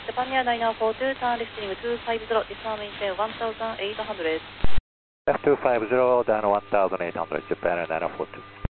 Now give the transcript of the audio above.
Japan Air 942, turn left heading 250, dismount maintain 1800. Left 250, down 1800, Japan Air 942.